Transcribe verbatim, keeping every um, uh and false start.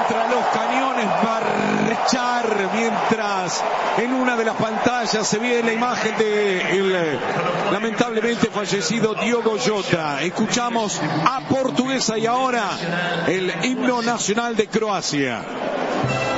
contra los cañones marchar, mientras en una de las pantallas se ve la imagen de el lamentablemente fallecido Diogo Jota. Escuchamos a Portuguesa y ahora el himno nacional de Croacia.